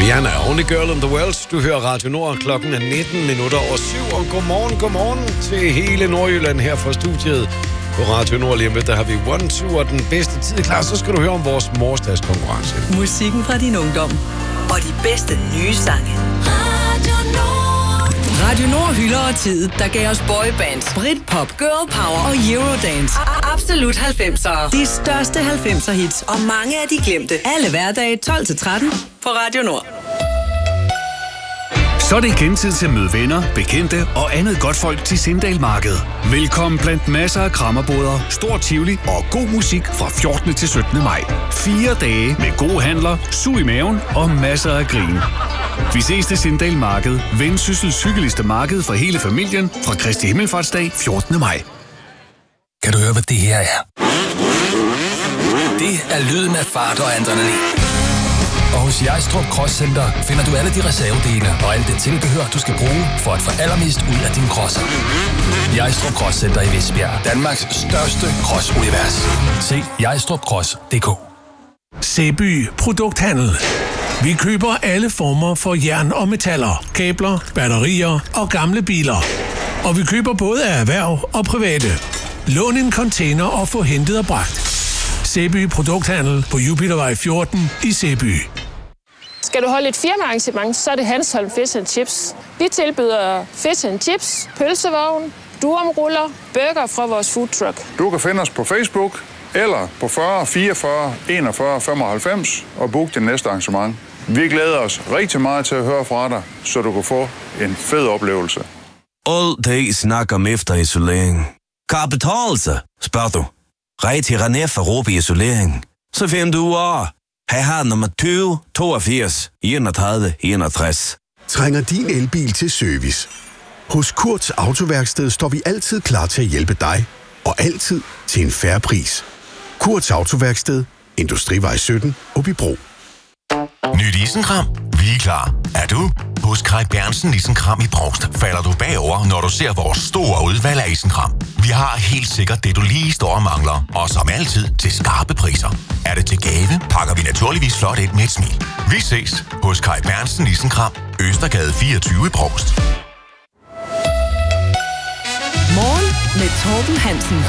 Rihanna, Only Girl in the World. Du hører Radio Nord, klokken er 19:07. Og godmorgen til hele Nordjylland her fra studiet på Radio Nord. Lige om lidt, der har vi One Two og den bedste tid. Klar, så skal du høre om vores morsdagskonkurrence. Musikken fra din ungdom og de bedste nye sange. Radio Nord hylder tid, der gav os boybands, Britpop, Girl Power og Eurodance. Absolut 90'ere. De største 90'er hits og mange af de glemte. Alle hverdage 12-13 på Radio Nord. Så er det igen tid til at møde venner, bekendte og andet godt folk til Sindal Marked. Velkommen blandt masser af krammerboder, stor tivoli og god musik fra 14. til 17. maj. 4 dage med gode handler, sug i maven og masser af grin. Vi ses til Sindal Marked, Vendsyssels hyggeligste marked for hele familien fra Kristi Himmelfartsdag 14. maj. Kan du høre, hvad det her er? Det er lyden af fart og adrenalin. Og hos Jejstrup Cross Center finder du alle de reservedele og alt det tilbehør, du skal bruge for at få allermest ud af din crosser. Jejstrup Cross Center i Vestbjerg. Danmarks største cross-univers. Se jejstrupcross.dk. Sæby Produkthandel. Vi køber alle former for jern og metaller, kabler, batterier og gamle biler. Og vi køber både af erhverv og private. Lån en container og få hentet og bragt. Sæby Produkthandel på Jupitervej 14 i Sæby. Skal du holde et firmaarrangement, så er det Hanstholm Fish and Chips. Vi tilbyder fish and chips, pølsevogn, durumruller, burger fra vores food truck. Du kan finde os på Facebook eller på 40 44 41 95 og book det næste arrangement. Vi glæder os rigtig meget til at høre fra dig, så du kan få en fed oplevelse. All det snakker om efterisolering. Kan det betale sig, spørger du? Rej til René for Råbe Isolering. Så finder du over. Her har nummer 20 82 31 61. Trænger din elbil til service? Hos Kurts Autoværksted står vi altid klar til at hjælpe dig, og altid til en fair pris. Kurts Autoværksted, Industrivej 17, Åbybro. Nyt isenkram? Vi er klar. Er du? Hos Kai Bernsen Isenkram i Brovst falder du bagover, når du ser vores store udvalg af isenkram. Vi har helt sikkert det, du lige står og mangler, og som altid til skarpe priser. Er det til gave, pakker vi naturligvis flot ind med et smil. Vi ses hos Kai Bernsen Isenkram, Østergade 24 i Brovst. Morgen med Torben Hansen.